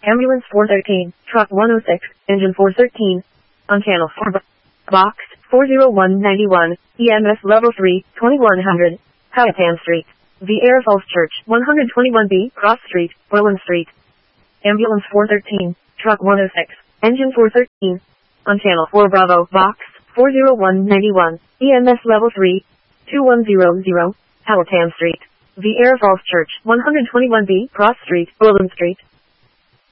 Ambulance 413, Truck 106, Engine 413. On Channel 4, Box 40191, EMS Level 3, 2100, Powhatan Street. Vieira Falls Church, 121B, Cross Street, Welland Street. Ambulance 413, Truck 106, Engine 413. On Channel 4 Bravo, Box 40191, EMS Level 3, 2100, Powhatan Street. Vieira Falls Church, 121B, Cross Street, Welland Street.